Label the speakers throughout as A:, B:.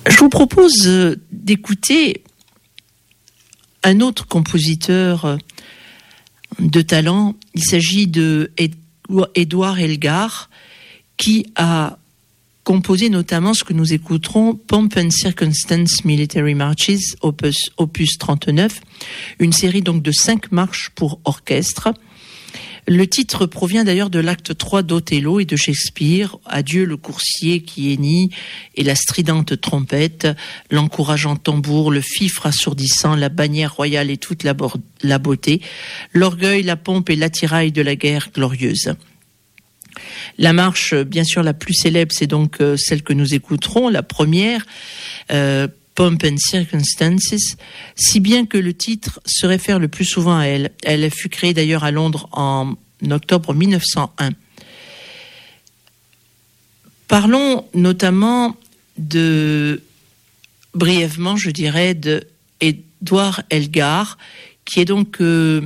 A: Je vous propose d'écouter un autre compositeur de talent. Il s'agit de Édouard Elgar, qui a composé notamment ce que nous écouterons, Pomp and Circumstance Military Marches, opus 39, une série donc de 5 marches pour orchestre. Le titre provient d'ailleurs de l'acte 3 d'Othello et de Shakespeare. Adieu le coursier qui hennit et la stridente trompette, l'encourageant tambour, le fifre assourdissant, la bannière royale et toute la beauté, l'orgueil, la pompe et l'attirail de la guerre glorieuse. La marche, bien sûr, la plus célèbre, c'est donc celle que nous écouterons, la première, Pomp and Circumstances, si bien que le titre se réfère le plus souvent à elle. Elle fut créée d'ailleurs à Londres en octobre 1901. Parlons notamment brièvement, je dirais, de Édouard Elgar, qui est donc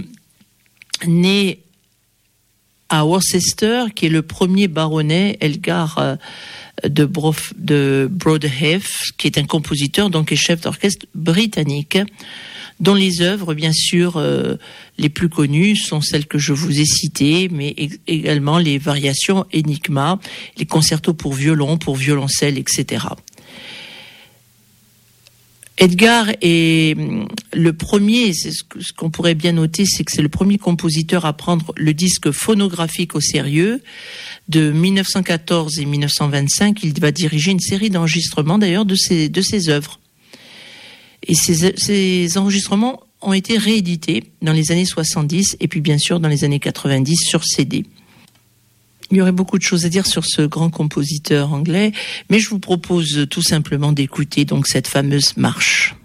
A: né à Worcester, qui est le premier baronnet Elgar de Broadheath, qui est un compositeur donc et chef d'orchestre britannique, dont les œuvres, bien sûr, les plus connues sont celles que je vous ai citées, mais également les variations Enigma, les concertos pour violon, pour violoncelle, etc. Edgar est le premier, c'est ce qu'on pourrait bien noter, c'est que c'est le premier compositeur à prendre le disque phonographique au sérieux. De 1914 et 1925, il va diriger une série d'enregistrements d'ailleurs de ses œuvres. Et ces enregistrements ont été réédités dans les années 70 et puis bien sûr dans les années 90 sur CD. Il y aurait beaucoup de choses à dire sur ce grand compositeur anglais, mais je vous propose tout simplement d'écouter donc cette fameuse marche.